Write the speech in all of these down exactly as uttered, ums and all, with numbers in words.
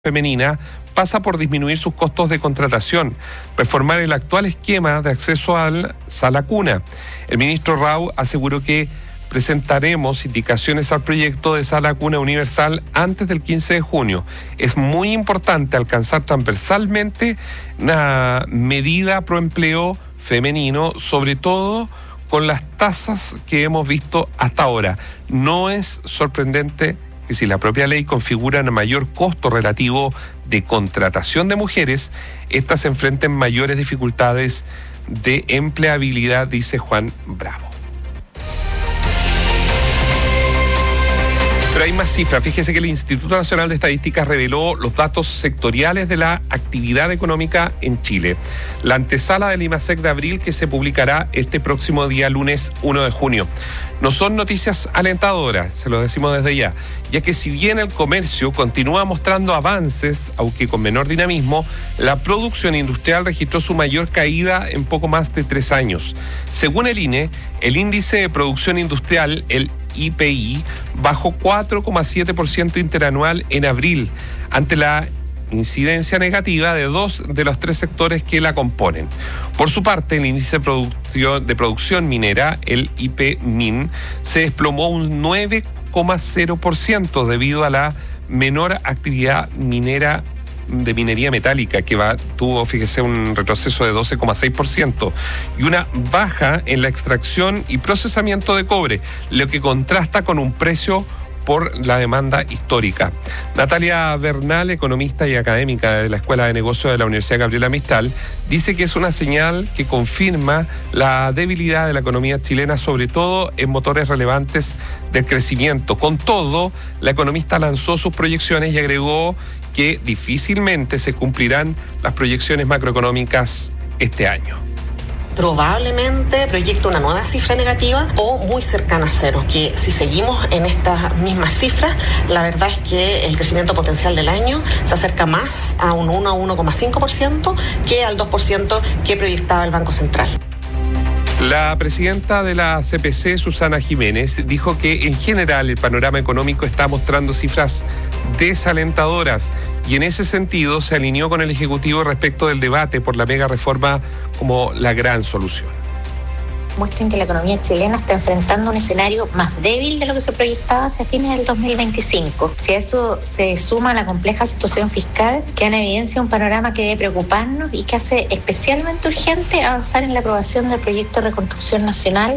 femenina pasa por disminuir sus costos de contratación, reformar el actual esquema de acceso al sala cuna. El ministro Rau aseguró que presentaremos indicaciones al proyecto de sala cuna universal antes del quince de junio. Es muy importante alcanzar transversalmente una medida pro empleo femenino, sobre todo con las tasas que hemos visto hasta ahora. No es sorprendente que si la propia ley configura un mayor costo relativo de contratación de mujeres, éstas enfrenten mayores dificultades de empleabilidad, dice Juan Bravo. Pero hay más cifras. Fíjese que el Instituto Nacional de Estadísticas reveló los datos sectoriales de la actividad económica en Chile. La antesala del IMASEC de abril, que se publicará este próximo día lunes uno de junio. No son noticias alentadoras, se lo decimos desde ya, ya que si bien el comercio continúa mostrando avances, aunque con menor dinamismo, la producción industrial registró su mayor caída en poco más de tres años. Según el I N E, el índice de producción industrial, el I P I, bajó cuatro coma siete por ciento interanual en abril, ante la incidencia negativa de dos de los tres sectores que la componen. Por su parte, el índice de producción, de producción minera, el I P M I N, se desplomó un nueve coma cero por ciento debido a la menor actividad minera de minería metálica, que va, tuvo, fíjese, un retroceso de doce coma seis por ciento y una baja en la extracción y procesamiento de cobre, lo que contrasta con un precio por la demanda histórica. Natalia Bernal, economista y académica de la Escuela de Negocios de la Universidad Gabriela Mistral, dice que es una señal que confirma la debilidad de la economía chilena, sobre todo en motores relevantes del crecimiento. Con todo, la economista lanzó sus proyecciones y agregó que difícilmente se cumplirán las proyecciones macroeconómicas este año. Probablemente proyecta una nueva cifra negativa o muy cercana a cero, que si seguimos en estas mismas cifras, la verdad es que el crecimiento potencial del año se acerca más a un uno a uno coma cinco por ciento que al dos por ciento que proyectaba el Banco Central. La presidenta de la C P C, Susana Jiménez, dijo que en general el panorama económico está mostrando cifras desalentadoras y en ese sentido se alineó con el Ejecutivo respecto del debate por la mega reforma como la gran solución. Muestran que la economía chilena está enfrentando un escenario más débil de lo que se proyectaba hacia fines del dos mil veinticinco. Si a eso se suma la compleja situación fiscal, queda en evidencia un panorama que debe preocuparnos y que hace especialmente urgente avanzar en la aprobación del proyecto de reconstrucción nacional.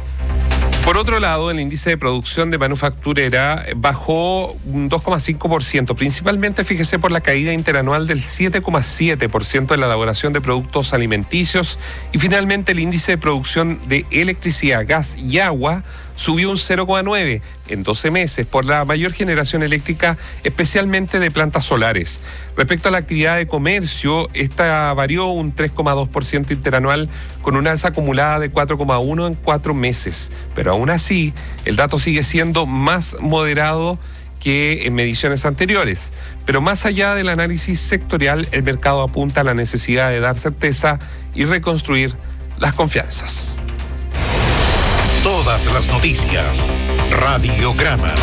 Por otro lado, el índice de producción de manufacturera bajó un dos coma cinco por ciento, principalmente, fíjese, por la caída interanual del siete coma siete por ciento en la elaboración de productos alimenticios, y finalmente el índice de producción de electricidad, gas y agua subió un cero coma nueve en doce meses por la mayor generación eléctrica, especialmente de plantas solares. Respecto a la actividad de comercio, esta varió un tres coma dos por ciento interanual con una alza acumulada de cuatro coma uno en cuatro meses. Pero aún así, el dato sigue siendo más moderado que en mediciones anteriores. Pero más allá del análisis sectorial, el mercado apunta a la necesidad de dar certeza y reconstruir las confianzas. Todas las noticias. Radiograma.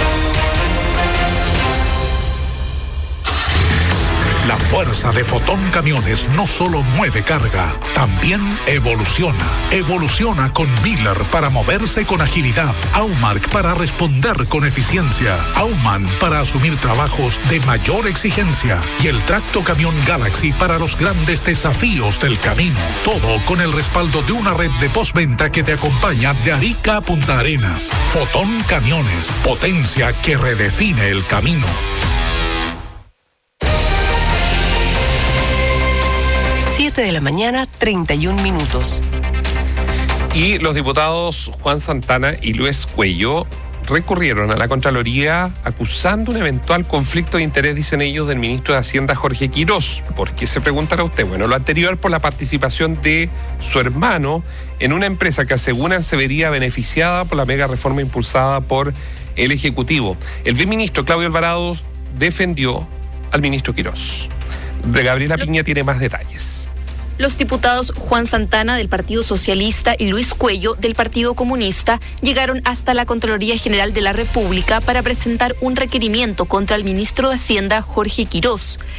La fuerza de Fotón Camiones no solo mueve carga, también evoluciona. Evoluciona con Miller para moverse con agilidad, Aumark para responder con eficiencia, Auman para asumir trabajos de mayor exigencia y el Tracto Camión Galaxy para los grandes desafíos del camino. Todo con el respaldo de una red de postventa que te acompaña de Arica a Punta Arenas. Fotón Camiones, potencia que redefine el camino. siete de la mañana, treinta y un minutos. Y los diputados Juan Santana y Luis Cuello recurrieron a la Contraloría acusando un eventual conflicto de interés, dicen ellos, del ministro de Hacienda, Jorge Quirós. ¿Por qué, se preguntará usted? Bueno, lo anterior por la participación de su hermano en una empresa que aseguran se vería beneficiada por la mega reforma impulsada por el Ejecutivo. El viceministro Claudio Alvarado defendió al ministro Quirós. De Gabriela Piña tiene más detalles. Los diputados Juan Santana del Partido Socialista y Luis Cuello del Partido Comunista llegaron hasta la Contraloría General de la República para presentar un requerimiento contra el ministro de Hacienda, Jorge Quirós.